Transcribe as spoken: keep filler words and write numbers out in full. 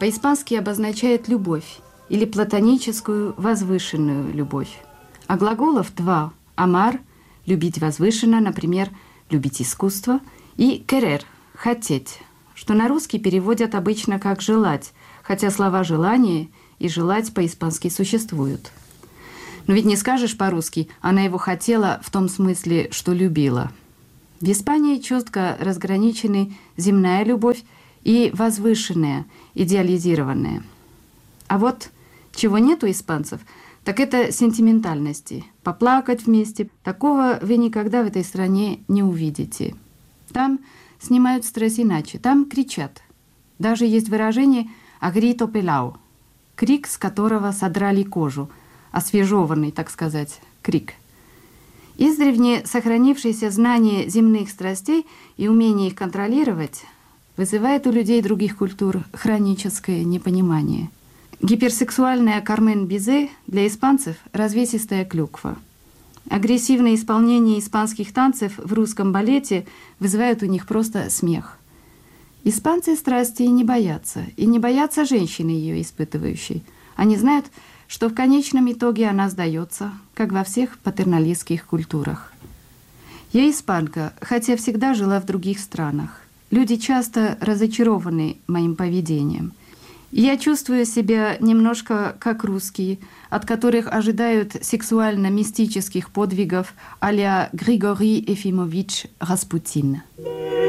по-испански обозначает любовь или платоническую возвышенную любовь. А глаголов два – «amar» – любить возвышенно, например, любить искусство, и «querer» – хотеть, что на русский переводят обычно как «желать», хотя слова «желание» и «желать» по-испански существуют. Но ведь не скажешь по-русски «она его хотела» в том смысле, что любила. В Испании четко разграничены земная любовь и возвышенная, идеализированная. А вот чего нет у испанцев, так это сентиментальности. Поплакать вместе. Такого вы никогда в этой стране не увидите. Там снимают стресс иначе, там кричат. Даже есть выражение «агрито пелау» — крик, с которого содрали кожу, освежеванный, так сказать, крик. Издревне сохранившееся знание земных страстей и умение их контролировать вызывает у людей других культур хроническое непонимание. Гиперсексуальная Кармен Бизе для испанцев – развесистая клюква. Агрессивное исполнение испанских танцев в русском балете вызывает у них просто смех. Испанцы страсти не боятся, и не боятся женщины, ее испытывающей. Они знают, что в конечном итоге она сдается, как во всех патерналистских культурах. Я испанка, хотя всегда жила в других странах. Люди часто разочарованы моим поведением. Я чувствую себя немножко как русские, от которых ожидают сексуально-мистических подвигов а-ля Григорий Ефимович Распутин.